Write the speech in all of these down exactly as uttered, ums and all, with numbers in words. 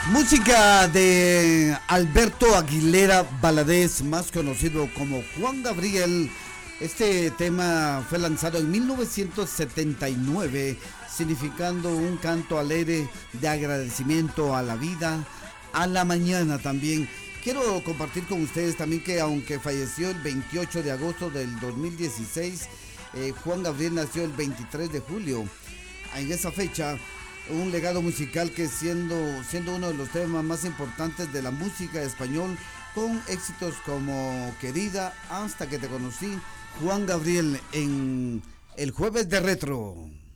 Música de Alberto Aguilera Valadez, más conocido como Juan Gabriel. Este tema fue lanzado en mil novecientos setenta y nueve, significando un canto alegre de agradecimiento a la vida, a la mañana también. Quiero compartir con ustedes también que aunque falleció el veintiocho de agosto del dos mil dieciséis, eh, Juan Gabriel nació el veintitrés de julio. En esa fecha, un legado musical que siendo, siendo uno de los temas más importantes de la música español, con éxitos como Querida, Hasta que te conocí. Juan Gabriel en el Jueves de Retro.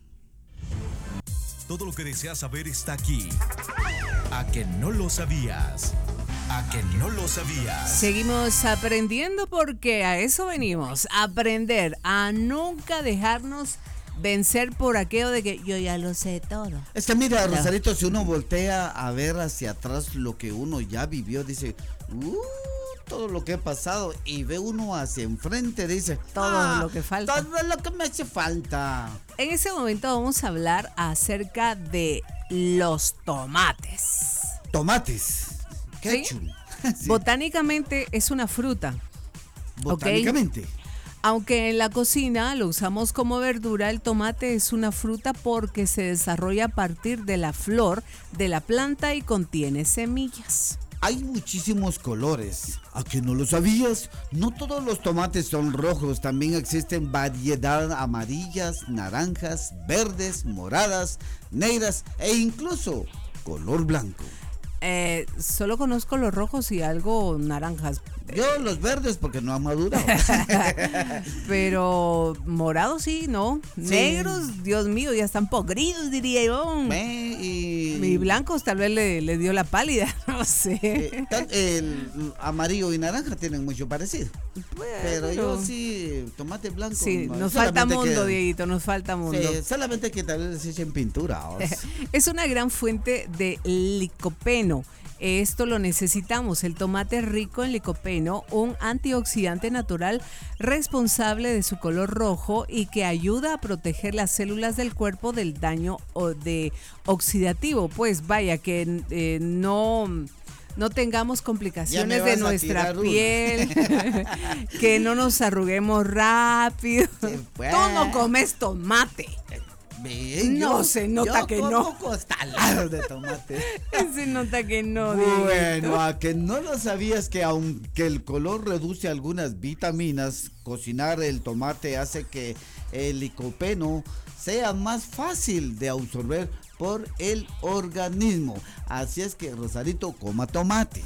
Todo lo que deseas saber está aquí. ¿A que no lo sabías? ¿A que no lo sabías? Seguimos aprendiendo porque a eso venimos, a aprender, a nunca dejarnos vencer por aquello de que yo ya lo sé todo. Es que mira, No. Rosarito, si uno voltea a ver hacia atrás lo que uno ya vivió, dice, uh, todo lo que he pasado, y ve uno hacia enfrente, dice, Todo "Ah, lo que falta". todo lo que me hace falta. En ese momento vamos a hablar acerca de los tomates. Tomates, ¿Sí? ketchup. Sí, Botánicamente es una fruta, botánicamente. aunque en la cocina lo usamos como verdura. El tomate es una fruta porque se desarrolla a partir de la flor de la planta y contiene semillas. Hay muchísimos colores. ¿A que no lo sabías? No todos los tomates son rojos, también existen variedad amarillas, naranjas, verdes, moradas, negras e incluso color blanco. Eh, solo conozco los rojos y algo naranjas, Yo los verdes porque no han madurado. pero morados sí, no. Sí. Negros, Dios mío, ya están podridos, diría yo. Me- y, Y blancos tal vez le, le dio la pálida, no sé. eh, tal- el amarillo y naranja tienen mucho parecido. Pero yo sí, tomate blanco. Sí, no, nos falta solamente mundo, que- Dieguito, nos falta mundo. Sí, solamente que tal vez les echen pintura. o sea. Es una gran fuente de licopeno. Esto lo necesitamos. El tomate es rico en licopeno, un antioxidante natural responsable de su color rojo y que ayuda a proteger las células del cuerpo del daño o de oxidativo. Pues vaya, que eh, no... no tengamos Ya me complicaciones vas de a nuestra tirar una. piel, que no nos arruguemos rápido. Sí, pues. Tú no comes tomate. Ve, No, yo- se nota yo que como no. costaladas de tomate. Se nota que no. Bueno, Dieguito. a que no lo sabías que aunque el color reduce algunas vitaminas, cocinar el tomate hace que el licopeno sea más fácil de absorber por el organismo. Así es que, Rosarito, coma tomate.